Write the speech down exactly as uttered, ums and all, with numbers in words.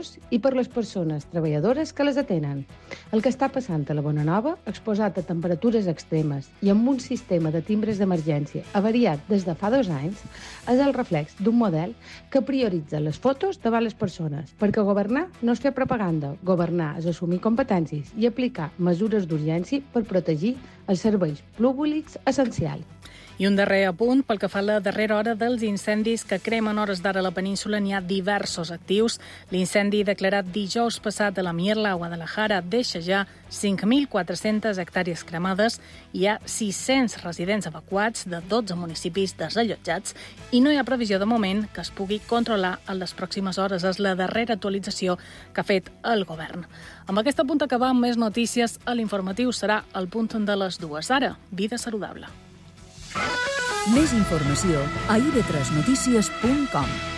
treballadors i per les persones treballadores que les atenen. El que està passant a la Bonanova, exposat a temperatures extremes i amb un sistema de timbres d'emergència avariat des de fa dos anys, és el reflex d'un model que prioritza les fotos davant les persones, perquè governar no és fer propaganda, governar és assumir competències i aplicar mesures d'urgència per protegir els serveis públics essencials. I un darrer apunt, pel que fa a la darrera hora dels incendis que cremen hores d'ara a la península, n'hi ha diversos actius. L'incendi declarat dijous passat a la Mierla, a Guadalajara, deixa ja cinc mil quatre-centes hectàrees cremades, hi ha sis-cents residents evacuats de dotze municipis desallotjats i no hi ha previsió de moment que es pugui controlar en les pròximes hores. És la darrera actualització que ha fet el govern. Amb aquest punt acabar amb més notícies, a l'informatiu serà el punt de les dues. Ara, vida saludable. Més informació a i ve tres notícies punt com.